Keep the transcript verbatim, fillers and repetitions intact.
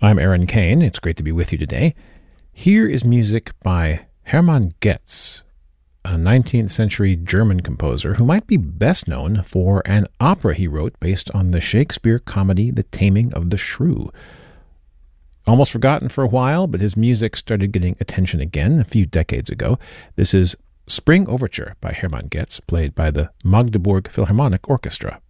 I'm Aaron Kane. It's great to be with you today. Here is music by Hermann Goetz, a nineteenth century German composer who might be best known for an opera he wrote based on the Shakespeare comedy The Taming of the Shrew. Almost forgotten for a while, but his music started getting attention again a few decades ago. This is Spring Overture by Hermann Goetz, played by the Magdeburg Philharmonic Orchestra.